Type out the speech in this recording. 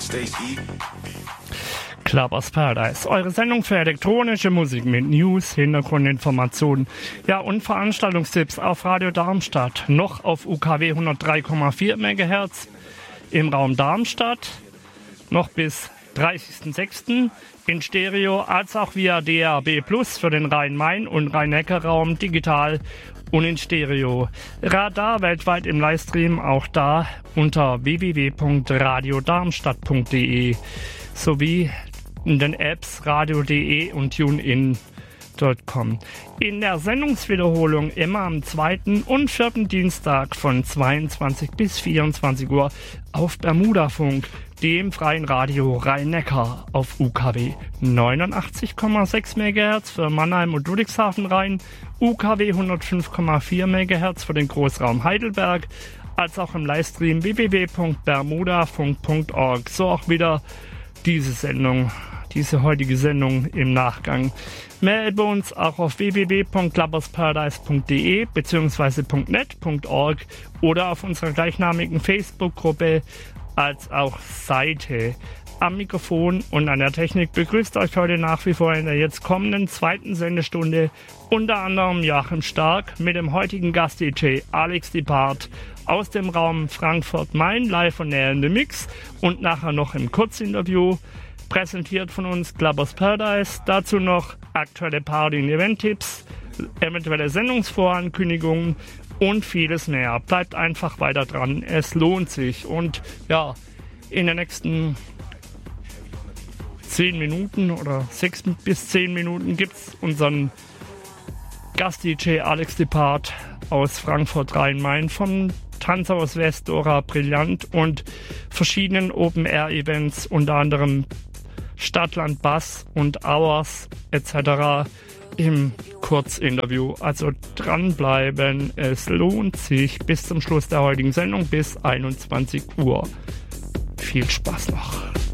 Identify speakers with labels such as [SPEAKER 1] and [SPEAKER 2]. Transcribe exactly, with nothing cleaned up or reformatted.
[SPEAKER 1] Clubbers Paradise, eure Sendung für elektronische Musik mit News, Hintergrundinformationen, ja und Veranstaltungstipps auf Radio Darmstadt, noch auf U K W hundertdrei Komma vier Megahertz im Raum Darmstadt, noch bis dreißigsten sechsten in Stereo, als auch via D A B Plus für den Rhein-Main- und Rhein-Neckar-Raum digital und in Stereo. Radar weltweit im Livestream, auch da unter w w w punkt radio darmstadt punkt d e sowie in den Apps radio punkt d e und tunein punkt com. In der Sendungswiederholung immer am zweiten und vierten Dienstag von zweiundzwanzig bis vierundzwanzig Uhr auf Bermudafunk, dem freien Radio Rhein-Neckar auf U K W neunundachtzig Komma sechs Megahertz für Mannheim und Ludwigshafen Rhein, U K W hundertfünf Komma vier Megahertz für den Großraum Heidelberg, als auch im Livestream w w w punkt bermudafunk punkt org. So auch wieder diese Sendung, diese heutige Sendung im Nachgang. Mehr über uns auch auf w w w punkt clubbersparadise punkt d e bzw. .net punkt org oder auf unserer gleichnamigen Facebook-Gruppe als auch Seite. Am Mikrofon und an der Technik begrüßt euch heute nach wie vor in der jetzt kommenden zweiten Sendestunde unter anderem Joachim Stark mit dem heutigen Gast-D J Alex Depart aus dem Raum Frankfurt-Main, live und näher in the Mix und nachher noch im Kurzinterview. Präsentiert von uns Clubbers Paradise, dazu noch aktuelle Party- und Event-Tipps, eventuelle Sendungsvorankündigungen und vieles mehr. Bleibt einfach weiter dran, es lohnt sich. Und ja, in den nächsten zehn Minuten oder sechs bis zehn Minuten gibt es unseren Gast-D J Alex Depart aus Frankfurt Rhein-Main vom Tanzhaus West, Dora Brillant und verschiedenen Open-Air-Events, unter anderem Stadtland Bass und Hours et cetera im Kurzinterview. Also dranbleiben, es lohnt sich bis zum Schluss der heutigen Sendung, bis einundzwanzig Uhr. Viel Spaß noch.